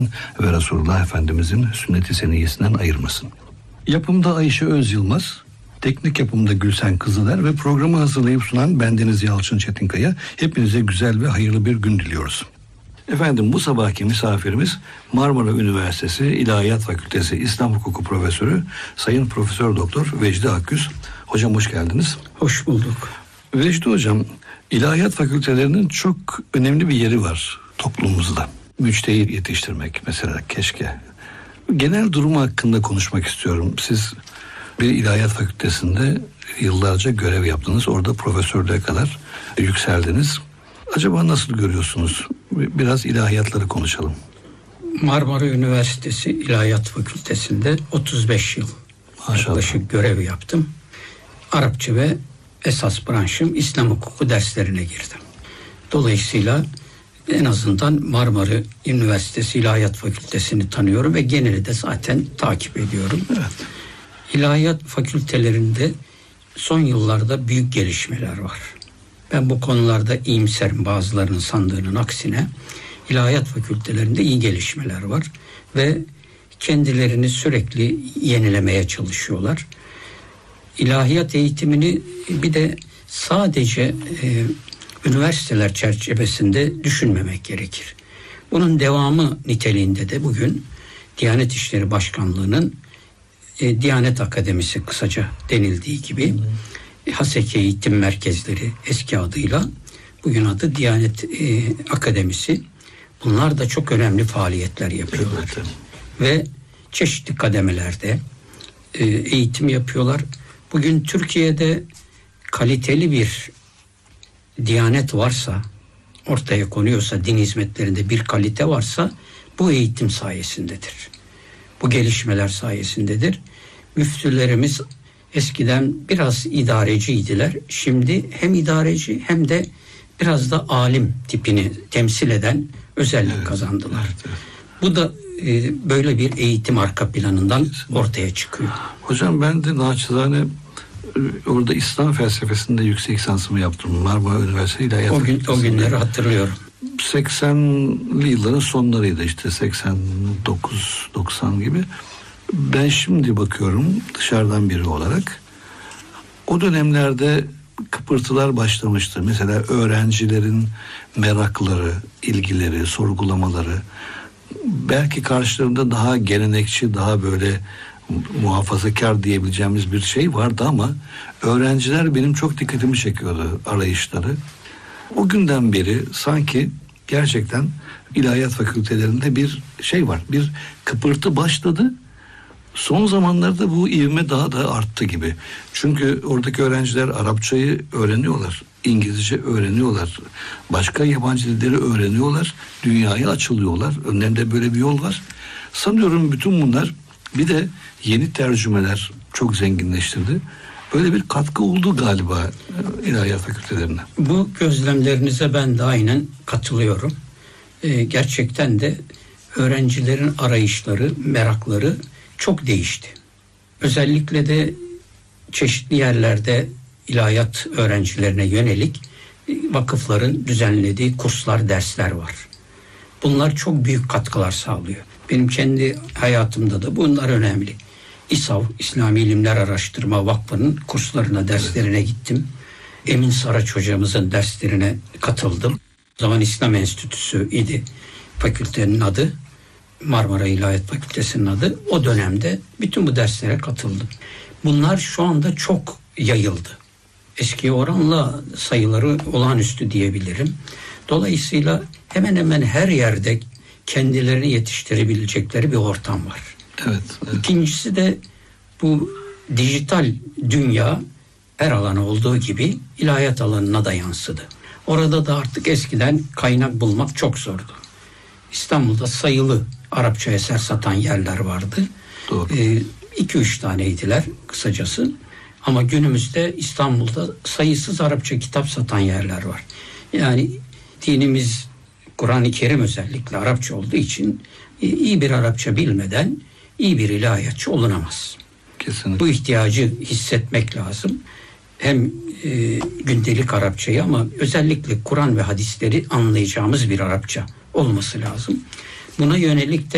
ve Resulullah Efendimizin sünnet-i seniyyesinden ayırmasın. Yapımda Ayşe Öz Yılmaz, teknik yapımda Gülsen Kızıler ve programı hazırlayıp sunan bendeniz Yalçın Çetinkaya. Hepinize güzel ve hayırlı bir gün diliyoruz. Efendim, bu sabahki misafirimiz Marmara Üniversitesi İlahiyat Fakültesi İslam Hukuku Profesörü Sayın Profesör Doktor Vecdi Akgüz. Hocam hoş geldiniz. Hoş bulduk. Vecdi hocam, İlahiyat fakültelerinin çok önemli bir yeri var toplumumuzda. Müçtehit yetiştirmek mesela, keşke. Genel durumu hakkında konuşmak istiyorum. Siz bir ilahiyat fakültesinde yıllarca görev yaptınız. Orada profesörlüğe kadar yükseldiniz. Acaba nasıl görüyorsunuz? Biraz ilahiyatları konuşalım. Marmara Üniversitesi İlahiyat Fakültesi'nde 35 yıl yaklaşık görev yaptım. Arapça ve esas branşım İslam hukuku derslerine girdim. Dolayısıyla en azından Marmara Üniversitesi İlahiyat Fakültesi'ni tanıyorum ve geneli de zaten takip ediyorum. Evet. İlahiyat fakültelerinde son yıllarda büyük gelişmeler var. Ben bu konularda iyimserim, bazılarının sandığının aksine. İlahiyat fakültelerinde iyi gelişmeler var ve kendilerini sürekli yenilemeye çalışıyorlar. İlahiyat eğitimini bir de sadece üniversiteler çerçevesinde düşünmemek gerekir. Bunun devamı niteliğinde de bugün Diyanet İşleri Başkanlığı'nın Diyanet Akademisi kısaca denildiği gibi Haseki Eğitim Merkezleri eski adıyla, bugün adı Diyanet Akademisi. Bunlar da çok önemli faaliyetler yapıyorlar. Evet. Ve çeşitli kademelerde eğitim yapıyorlar. Bugün Türkiye'de kaliteli bir Diyanet varsa, ortaya konuyorsa, din hizmetlerinde bir kalite varsa bu eğitim sayesindedir. Bu gelişmeler sayesindedir. Müftülerimiz eskiden biraz idareciydiler. Şimdi hem idareci hem de biraz da alim tipini temsil eden özellik kazandılar. Evet. Bu da böyle bir eğitim arka planından ortaya çıkıyor. Hocam, ben de naçizane orada İslam felsefesinde yüksek lisansımı yaptım. Marmara Üniversitesi İlahiyat Fakültesi'nde. O günleri hatırlıyorum. 80'li yılların sonlarıydı, işte 89-90 gibi. Ben şimdi bakıyorum dışarıdan biri olarak. O dönemlerde kıpırtılar başlamıştı. Mesela öğrencilerin merakları, ilgileri, sorgulamaları. Belki karşılarında daha gelenekçi, daha böyle muhafazakar diyebileceğimiz bir şey vardı ama öğrenciler benim çok dikkatimi çekiyordu, arayışları. O günden beri sanki gerçekten ilahiyat fakültelerinde bir şey var, bir kıpırtı başladı. Son zamanlarda bu ivme daha da arttı gibi. Çünkü oradaki öğrenciler Arapçayı öğreniyorlar, İngilizce öğreniyorlar, başka yabancı dilleri öğreniyorlar, dünyaya açılıyorlar. Önlerinde böyle bir yol var. Sanıyorum bütün bunlar, bir de yeni tercümeler çok zenginleştirdi. Böyle bir katkı oldu galiba ilahiyat fakültelerine. Bu gözlemlerinize ben de aynen katılıyorum. Gerçekten de öğrencilerin arayışları, merakları çok değişti. Özellikle de çeşitli yerlerde ilahiyat öğrencilerine yönelik vakıfların düzenlediği kurslar, dersler var. Bunlar çok büyük katkılar sağlıyor. Benim kendi hayatımda da bunlar önemli. İSAV, İslami İlimler Araştırma Vakfı'nın kurslarına, derslerine gittim. Emin Saraç hocamızın derslerine katıldım. O zaman İslam Enstitüsü idi fakültenin adı. Marmara İlahiyat Fakültesi'nin adı. O dönemde bütün bu derslere katıldım. Bunlar şu anda çok yayıldı. Eskiye oranla sayıları olağanüstü diyebilirim. Dolayısıyla hemen hemen her yerde kendilerini yetiştirebilecekleri bir ortam var. Evet. İkincisi de bu dijital dünya her alana olduğu gibi ilahiyat alanına da yansıdı. Orada da artık eskiden kaynak bulmak çok zordu. İstanbul'da sayılı Arapça eser satan yerler vardı. 2-3 taneydiler kısacası. Ama günümüzde İstanbul'da sayısız Arapça kitap satan yerler var. Yani dinimiz, Kur'an-ı Kerim özellikle Arapça olduğu için iyi bir Arapça bilmeden iyi bir ilahiyatçı olunamaz. Kesinlikle. Bu ihtiyacı hissetmek lazım. Hem gündelik Arapçayı ama özellikle Kur'an ve hadisleri anlayacağımız bir Arapça olması lazım. Buna yönelik de